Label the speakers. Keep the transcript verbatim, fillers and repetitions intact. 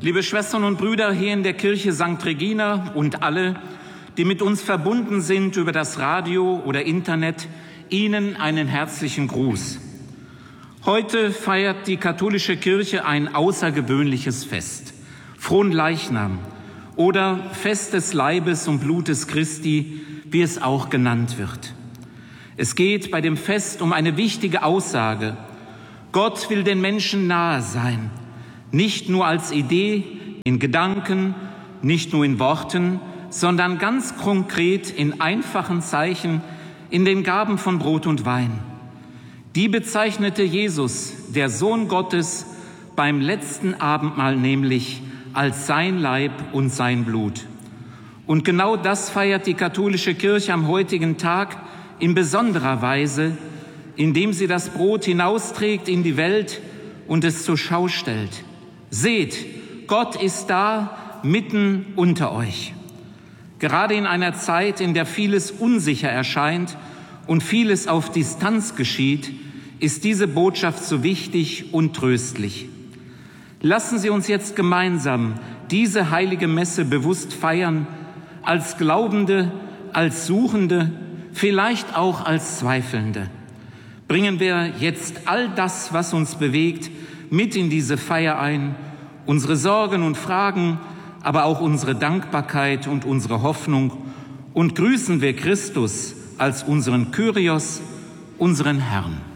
Speaker 1: Liebe Schwestern und Brüder hier in der Kirche Sankt Regina und alle, die mit uns verbunden sind über das Radio oder Internet, Ihnen einen herzlichen Gruß. Heute feiert die katholische Kirche ein außergewöhnliches Fest, Fronleichnam oder Fest des Leibes und Blutes Christi, wie es auch genannt wird. Es geht bei dem Fest um eine wichtige Aussage. Gott will den Menschen nahe sein, nicht nur als Idee, in Gedanken, nicht nur in Worten, sondern ganz konkret in einfachen Zeichen, in den Gaben von Brot und Wein. Die bezeichnete Jesus, der Sohn Gottes, beim letzten Abendmahl nämlich als sein Leib und sein Blut. Und genau das feiert die katholische Kirche am heutigen Tag in besonderer Weise, indem sie das Brot hinausträgt in die Welt und es zur Schau stellt. Seht, Gott ist da mitten unter euch. Gerade in einer Zeit, in der vieles unsicher erscheint und vieles auf Distanz geschieht, ist diese Botschaft so wichtig und tröstlich. Lassen Sie uns jetzt gemeinsam diese heilige Messe bewusst feiern, als Glaubende, als Suchende, vielleicht auch als Zweifelnde. Bringen wir jetzt all das, was uns bewegt, mit in diese Feier ein, unsere Sorgen und Fragen, aber auch unsere Dankbarkeit und unsere Hoffnung, und grüßen wir Christus als unseren Kyrios, unseren Herrn.